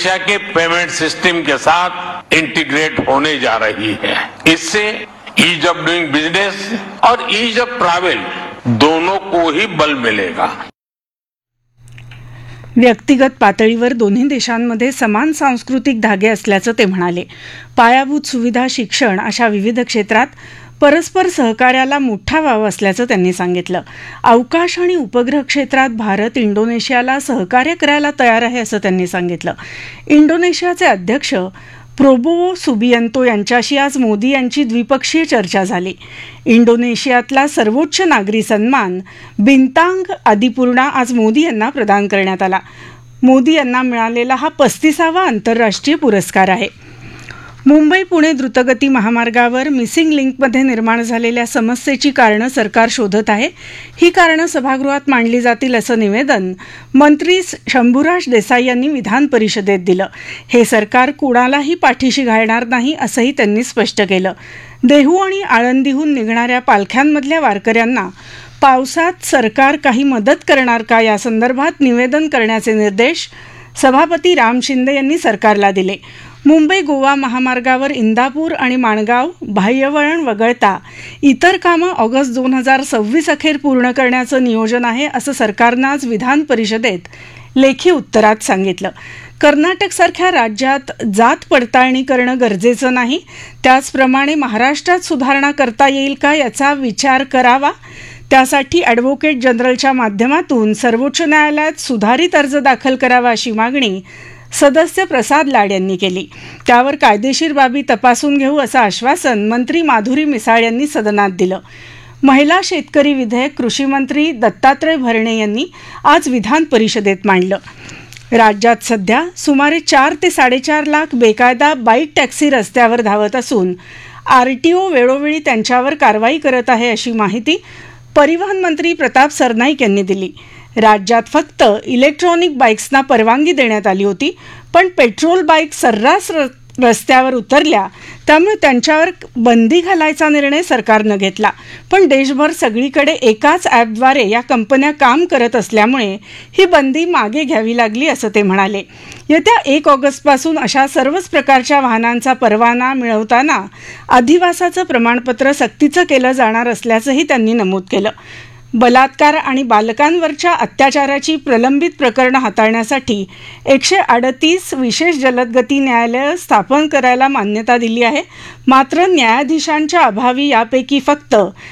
Indonesia के payment system के साथ integrate होने जा रही है। इससे ईज ऑफ डूइंग बिजनेस और ईज ऑफ ट्रैवल दोनों को ही बल मिलेगा। व्यक्तिगत पातळीवर दोन्ही देशांमध्ये समान सांस्कृतिक धागे असल्याचं ते म्हणाले. पायाभूत सुविधा, शिक्षण अशा विविध क्षेत्रात परस्पर सहकार्याला मोठा वाव असल्याचं त्यांनी सांगितलं. अवकाश आणि उपग्रह क्षेत्रात भारत इंडोनेशियाला सहकार्य करायला तयार आहे असं त्यांनी सांगितलं. इंडोनेशियाचे अध्यक्ष प्रोबोवो सुबियंतो यांच्याशी आज मोदी यांची द्विपक्षीय चर्चा झाली. इंडोनेशियातला सर्वोच्च नागरी सन्मान बिंतांग आदिपूर्णा आज मोदी यांना प्रदान करण्यात आला. मोदी यांना मिळालेला हा 35वा आंतरराष्ट्रीय पुरस्कार आहे. मुंबई पुणे द्रुतगती महामार्गावर मिसिंग लिंकमध्ये निर्माण झालेल्या समस्येची कारणं सरकार शोधत आहे. ही कारणं सभागृहात मांडली जातील असं निवेदन मंत्री शंभूराज देसाई यांनी विधान परिषदेत दिलं. हे सरकार कुणालाही पाठीशी घालणार नाही असंही त्यांनी स्पष्ट केलं. देहू आणि आळंदीहून निघणाऱ्या पालख्यांमधल्या वारकऱ्यांना पावसात सरकार काही मदत करणार का यासंदर्भात निवेदन करण्याचे निर्देश सभापती राम शिंदे यांनी सरकारला दिले. मुंबई गोवा महामार्गावर इंदापूर आणि माणगाव बाह्यवळण वगळता इतर कामं ऑगस्ट 2026 अखेर पूर्ण करण्याचं नियोजन आहे असं सरकारनं आज विधान परिषदेत लेखी उत्तरात सांगितलं. कर्नाटकसारख्या राज्यात जात पडताळणी करणं गरजेचं नाही, त्याचप्रमाणे महाराष्ट्रात सुधारणा करता येईल का याचा विचार करावा. त्यासाठी ॲडव्होकेट जनरलच्या माध्यमातून सर्वोच्च न्यायालयात सुधारित अर्ज दाखल करावा अशी मागणी सदस्य प्रसाद लाड यांनी केली. त्यावर कायदेशीर बाबी तपासून घेऊ असं आश्वासन मंत्री माधुरी मिसाळ यांनी सदनात दिलं. महिला शेतकरी विधेयक कृषीमंत्री दत्तात्रय भरणे यांनी आज विधान परिषदेत मांडलं. राज्यात सध्या सुमारे 4 ते 4.5 लाख बेकायदा बाईक टॅक्सी रस्त्यावर धावत असून आरटीओ वेळोवेळी त्यांच्यावर कारवाई करत आहे अशी माहिती परिवहन मंत्री प्रताप सरनाईक यांनी दिली. राज्यात फक्त इलेक्ट्रॉनिक बाईक्सना परवानगी देण्यात आली होती, पण पेट्रोल बाईक सर्रास रस्त्यावर उतरल्या, त्यामुळे त्यांच्यावर बंदी घालायचा निर्णय सरकारनं घेतला. पण देशभर सगळीकडे एकाच ॲपद्वारे या कंपन्या काम करत असल्यामुळे ही बंदी मागे घ्यावी लागली असं ते म्हणाले. येत्या 1 ऑगस्टपासून अशा सर्वच प्रकारच्या वाहनांचा परवाना मिळवताना अधिवासाचं प्रमाणपत्र सक्तीचं केलं जाणार असल्याचंही त्यांनी नमूद केलं. बलात्कार आणि बालकांवरच्या अत्याचाराची प्रलंबित प्रकरणं हाताळण्यासाठी 138 विशेष जलदगती न्यायालयं स्थापन करायला मान्यता दिली आहे. मात्र न्यायाधीशांच्या अभावी यापैकी फक्त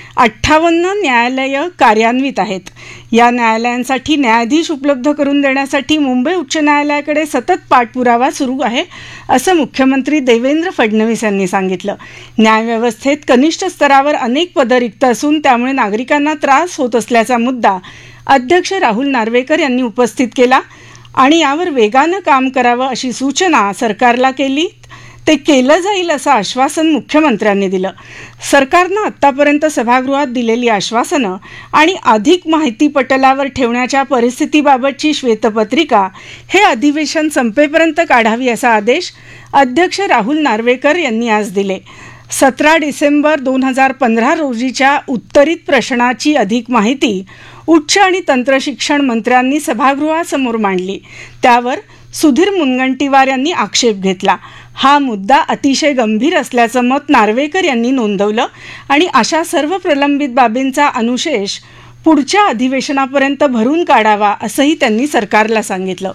58 न्यायालयं कार्यान्वित आहेत. या न्यायालयांसाठी न्यायाधीश उपलब्ध करून देण्यासाठी मुंबई उच्च न्यायालयाकडे सतत पाठपुरावा सुरू आहे असं मुख्यमंत्री देवेंद्र फडणवीस यांनी सांगितलं. न्यायव्यवस्थेत कनिष्ठ स्तरावर अनेक पदं रिक्त असून त्यामुळे नागरिकांना त्रास होत असल्याचा मुद्दा अध्यक्ष राहुल नार्वेकर यांनी उपस्थित केला आणि यावर वेगानं काम करावं अशी सूचना सरकारला केली. ते केलं जाईल असं आश्वासन मुख्यमंत्र्यांनी दिलं. सरकारनं आत्तापर्यंत सभागृहात दिलेली आश्वासनं आणि अधिक माहिती पटलावर ठेवण्याच्या परिस्थितीबाबतची श्वेतपत्रिका हे अधिवेशन संपेपर्यंत काढावी असा आदेश अध्यक्ष राहुल नार्वेकर यांनी आज दिले. 17 डिसेंबर 2015 रोजीच्या उत्तरित प्रश्नाची अधिक माहिती उच्च आणि तंत्रशिक्षण मंत्र्यांनी सभागृहासमोर मांडली. त्यावर सुधीर मुनगंटीवार यांनी आक्षेप घेतला. हा मुद्दा अतिशय गंभीर असल्याचं मत नार्वेकर यांनी नोंदवलं आणि अशा सर्व प्रलंबित बाबींचा अनुशेष पुढच्या अधिवेशनापर्यंत भरून काढावा असंही त्यांनी सरकारला सांगितलं.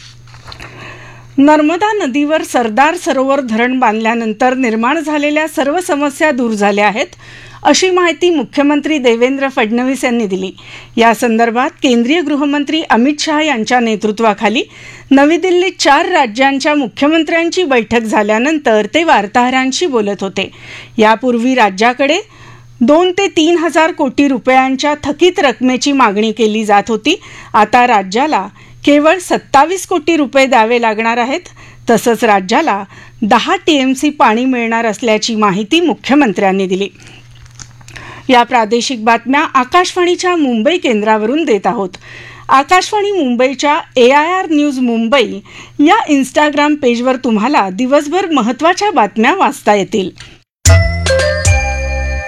नर्मदा नदीवर सरदार सरोवर धरण बांधल्यानंतर निर्माण झालेल्या सर्व समस्या दूर झाल्या आहेत अशी माहिती मुख्यमंत्री देवेंद्र फडणवीस यांनी दिली. या संदर्भात केंद्रीय गृहमंत्री अमित शहा यांच्या नेतृत्वाखाली नवी दिल्लीत 4 राज्यांच्या मुख्यमंत्र्यांची बैठक झाल्यानंतर ते वार्ताहरांशी बोलत होते. यापूर्वी राज्याकडे 2 ते 3 हजार कोटी रुपयांच्या थकीत रकमेची मागणी केली जात होती. आता राज्याला केवळ 27 कोटी रुपये द्यावे लागणार आहेत. तसंच राज्याला 10 TMC पाणी मिळणार असल्याची माहिती मुख्यमंत्र्यांनी दिली. या प्रादेशिक बातम्या आकाशवाणीच्या मुंबई केंद्रावरून देत आहोत. आकाशवाणी मुंबईच्या AIR न्यूज मुंबई या इंस्टाग्राम पेजवर तुम्हाला दिवसभर महत्त्वाच्या बातम्या वाचता येतील.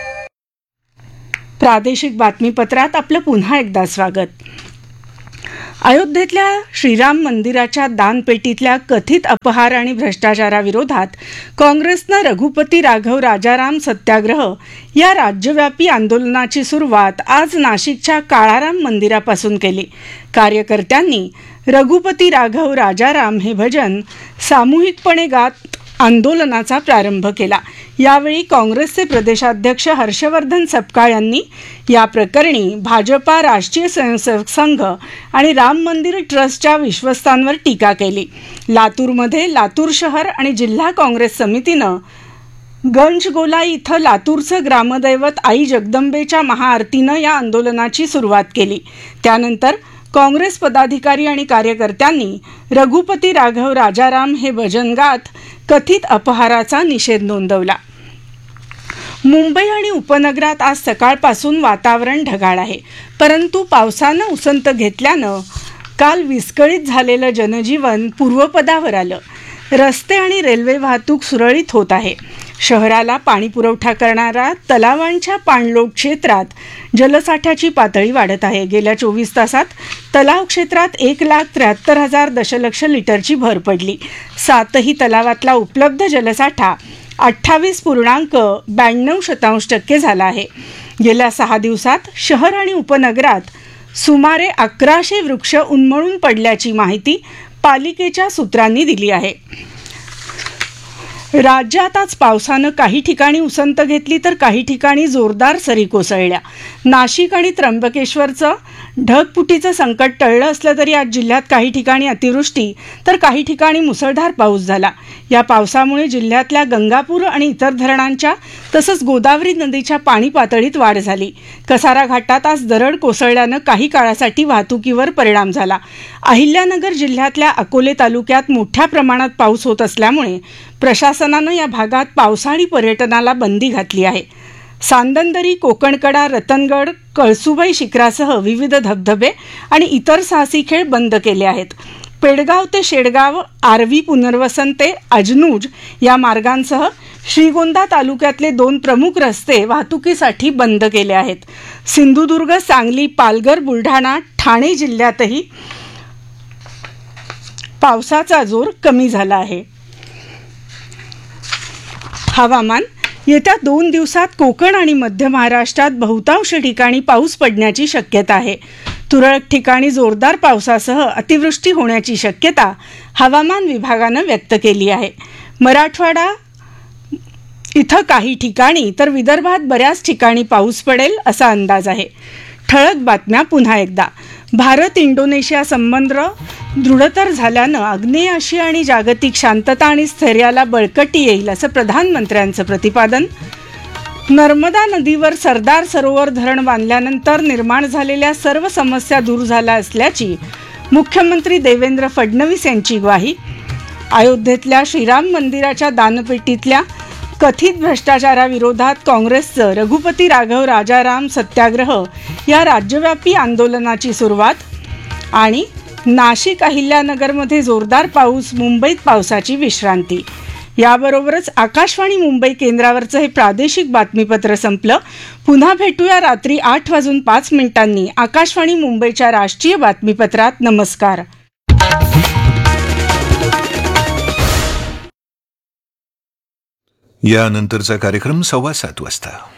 प्रादेशिक बातमीपत्रात आपलं पुन्हा एकदा स्वागत. अयोध्येतल्या श्रीराम मंदिराच्या दानपेटीतल्या कथित अपहार आणि भ्रष्टाचाराविरोधात काँग्रेसनं रघुपती राघव राजाराम सत्याग्रह या राज्यव्यापी आंदोलनाची सुरुवात आज नाशिकच्या काळाराम मंदिरापासून केली. कार्यकर्त्यांनी रघुपती राघव राजाराम हे भजन सामूहिकपणे गात आंदोलनाचा प्रारंभ केला. यावेळी काँग्रेसचे प्रदेशाध्यक्ष हर्षवर्धन सपकाळ यांनी या प्रकरणी भाजपा, राष्ट्रीय स्वयंसेवक संघ आणि राम मंदिर ट्रस्टच्या विश्वस्तांवर टीका केली. लातूरमध्ये लातूर शहर आणि जिल्हा काँग्रेस समितीनं गंजगोलाई इथं लातूरचं ग्रामदैवत आई जगदंबेच्या महाआरतीनं या आंदोलनाची सुरुवात केली. त्यानंतर काँग्रेस पदाधिकारी आणि कार्यकर्त्यांनी रघुपती राघव राजाराम हे भजन गात कथित अपहाराचा निषेध नोंदवला. मुंबई आणि उपनगरात आज सकाळपासून वातावरण ढगाळ आहे, परंतु पावसानं उसंत घेतल्यानं काल विस्कळीत झालेलं जनजीवन पूर्वपदावर आलं. रस्ते आणि रेल्वे वाहतूक सुरळीत होत आहे. शहराला पाणी पुरवठा करणाऱ्या तलावांच्या पाणलोट क्षेत्रात जलसाठ्याची पातळी वाढत आहे. गेल्या 24 तासात तलाव क्षेत्रात 1,73,000 दशलक्ष लिटरची भर पडली. 7ही तलावातला उपलब्ध जलसाठा 28.92% झाला आहे. गेल्या 6 दिवसात शहर आणि उपनगरात सुमारे 1100 वृक्ष उन्मळून पडल्याची माहिती पालिकेच्या सूत्रांनी दिली आहे. राज्यात आज पावसानं काही ठिकाणी उसंत घेतली तर काही ठिकाणी जोरदार सरी कोसळल्या. नाशिक आणि त्र्यंबकेश्वरचं ढगफुटीचं संकट टळलं असलं तरी आज जिल्ह्यात काही ठिकाणी अतिवृष्टी तर काही ठिकाणी मुसळधार पाऊस झाला. या पावसामुळे जिल्ह्यातल्या गंगापूर आणि इतर धरणांच्या तसंच गोदावरी नदीच्या पाणी पातळीत वाढ झाली. कसारा घाटात आज दरड कोसळल्यानं काही काळासाठी वाहतुकीवर परिणाम झाला. अहिल्यानगर जिल्ह्यातल्या अकोले तालुक्यात मोठ्या प्रमाणात पाऊस होत असल्यामुळे प्रशासनानं या भागात पावसाळी पर्यटनाला बंदी घातली आहे. सांदनदरी, कोकणकडा, रतनगड, कळसुबाई शिखरासह विविध धबधबे आणि इतर साहसी खेळ बंद केले आहेत. पेडगाव ते शेडगाव, आर्वी पुनर्वसन ते अजनूज या मार्गांसह श्रीगोंदा तालुक्यातले 2 प्रमुख रस्ते वाहतुकीसाठी बंद केले आहेत. सिंधुदुर्ग, सांगली, पालघर, बुलढाणा, ठाणे जिल्ह्यातही पावसाचा जोर कमी झाला आहे. हवामान. येत्या 2 दिवसात कोकण आणि मध्य महाराष्ट्रात बहुतांश ठिकाणी पाऊस पडण्याची शक्यता आहे. तुरळक ठिकाणी जोरदार पावसासह अतिवृष्टी होण्याची शक्यता हवामान विभागानं व्यक्त केली आहे. मराठवाडा इथं काही ठिकाणी तर विदर्भात बऱ्याच ठिकाणी पाऊस पडेल असा अंदाज आहे. ठळक बातम्या पुन्हा एकदा. भारत इंडोनेशिया संबंध दृढतर झाल्यानं आग्नेय आशिया आणि जागतिक शांतता आणि स्थैर्याला बळकटी येईल असं प्रधानमंत्र्यांचं प्रतिपादन. नर्मदा नदीवर सरदार सरोवर धरण बांधल्यानंतर निर्माण झालेल्या सर्व समस्या दूर झाल्या असल्याची मुख्यमंत्री देवेंद्र फडणवीस यांची ग्वाही. अयोध्येतल्या श्रीराम मंदिराच्या दानपेटीतल्या कथित भ्रष्टाचाराविरोधात काँग्रेसचं रघुपती राघव राजाराम सत्याग्रह या राज्यव्यापी आंदोलनाची सुरुवात. आणि नाशिक, अहिल्यानगरमध्ये जोरदार पाऊस, मुंबईत पावसाची विश्रांती. याबरोबरच आकाशवाणी मुंबई केंद्रावरचं हे प्रादेशिक बातमीपत्र संपलं. पुन्हा भेटूया रात्री 8:05 आकाशवाणी मुंबईच्या राष्ट्रीय बातमीपत्रात. नमस्कार. यानंतरचा कार्यक्रम 7:15 वाजता.